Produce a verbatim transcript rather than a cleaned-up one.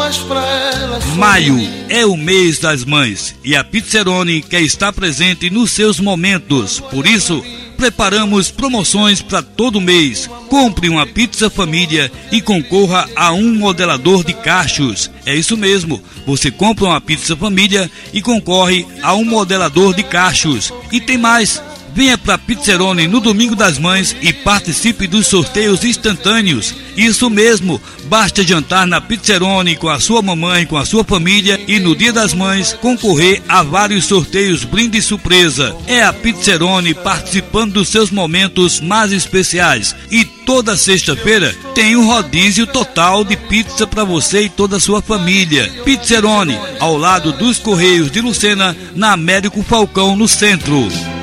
Maio é o mês das mães e a Pizzeroni quer estar presente nos seus momentos. Por isso, preparamos promoções para todo mês. Compre uma pizza família e concorra a um modelador de cachos. É isso mesmo, você compra uma pizza família e concorre a um modelador de cachos. E tem mais. Venha para Pizzeroni no Domingo das Mães e participe dos sorteios instantâneos. Isso mesmo, basta jantar na Pizzeroni com a sua mamãe, com a sua família e no Dia das Mães concorrer a vários sorteios brinde surpresa. É a Pizzeroni participando dos seus momentos mais especiais. E toda sexta-feira tem um rodízio total de pizza para você e toda a sua família. Pizzeroni, ao lado dos Correios de Lucena, na Américo Falcão, no centro.